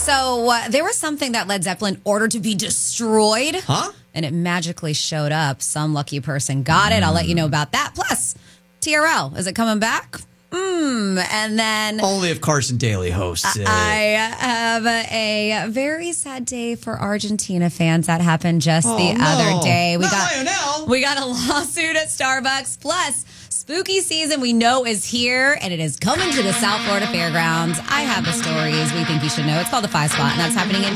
So there was something that Led Zeppelin ordered to be destroyed. Huh? And it magically showed up. Some lucky person got it. I'll let you know about that. Plus, TRL, is it coming back? And then Only if Carson Daly hosts it. I have a very sad day for Argentina fans. That happened just the other day. We got a lawsuit at Starbucks. Plus, spooky season we know is here, and it is coming to the South Florida Fairgrounds. I have the stories we think you should know. It's called The 5 Spot, and that's happening in